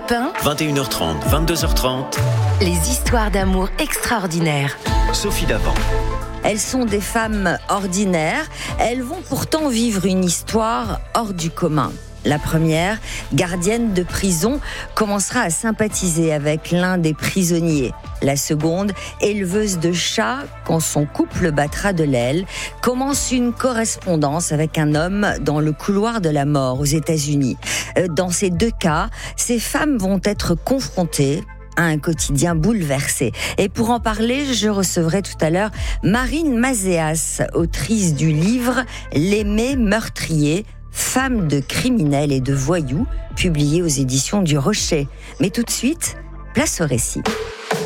Europe 1, 21h30, 22h30, les histoires d'amour extraordinaires. Sophie Davant. Elles sont des femmes ordinaires, elles vont pourtant vivre une histoire hors du commun. La première, gardienne de prison, commencera à sympathiser avec l'un des prisonniers. La seconde, éleveuse de chats, quand son couple battra de l'aile, commence une correspondance avec un homme dans le couloir de la mort aux États-Unis. Dans ces deux cas, ces femmes vont être confrontées à un quotidien bouleversé. Et pour en parler, je recevrai tout à l'heure Marine Mazéas, autrice du livre « L'aimer meurtrier », Femmes de criminels et de voyous, publié aux éditions du Rocher. Mais tout de suite, place au récit.